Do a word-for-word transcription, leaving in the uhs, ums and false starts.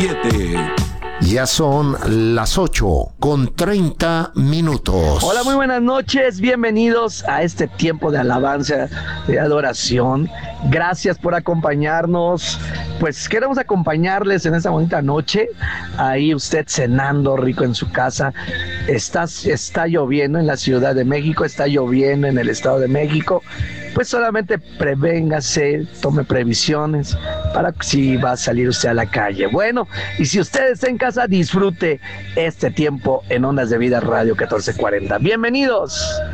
siete. Ya son las ocho con treinta minutos. Hola, muy buenas noches. Bienvenidos a este tiempo de alabanza, de adoración. Gracias por acompañarnos. Pues queremos acompañarles en esta bonita noche. Ahí usted cenando rico en su casa. Está, está lloviendo en la Ciudad de México, está lloviendo en el Estado de México. Pues solamente prevéngase, tome previsiones para si va a salir usted a la calle. Bueno, y si usted está en casa, disfrute este tiempo en Ondas de Vida Radio catorce cuarenta. Bienvenidos.